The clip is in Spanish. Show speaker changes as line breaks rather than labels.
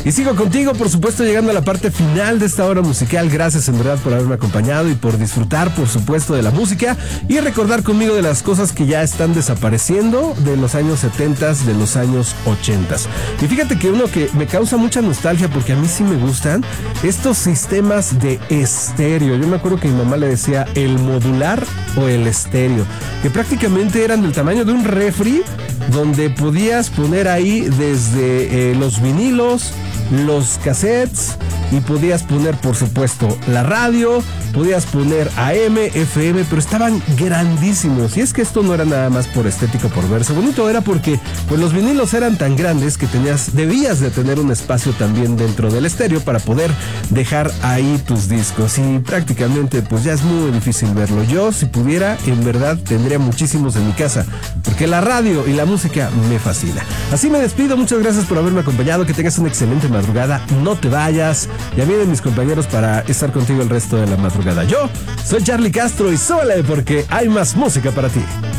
Y sigo contigo, por supuesto, llegando a la parte final de esta hora musical. Gracias en verdad por haberme acompañado y por disfrutar, por supuesto, de la música y recordar conmigo de las cosas que ya están desapareciendo de los años 70, de los años 80. Y fíjate que uno que me causa mucha nostalgia, porque a mí sí me gustan, estos sistemas de estéreo. Yo me acuerdo que mi mamá le decía el modular o el estéreo, que prácticamente eran del tamaño de un refri, donde podías poner ahí desde los vinilos, los cassettes, y podías poner, por supuesto, la radio, podías poner AM, FM, pero estaban grandísimos. Y es que esto no era nada más por estético, por verse bonito, era porque pues los vinilos eran tan grandes que debías de tener un espacio también dentro del estéreo para poder dejar ahí tus discos. Y prácticamente pues ya es muy difícil verlo. Yo, si pudiera, en verdad tendría muchísimos en mi casa, porque la radio y la música me fascina. Así me despido, muchas gracias por haberme acompañado, que tengas una excelente madrugada, no te vayas. Ya vienen mis compañeros para estar contigo el resto de la madrugada. Yo soy Charlie Castro y súbele porque hay más música para ti.